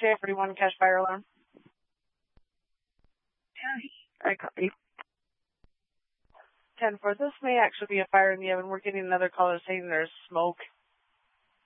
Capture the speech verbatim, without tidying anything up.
J forty-one, cash fire alarm. I copy. ten four, this may actually be a fire in the oven. We're getting another caller saying there's smoke.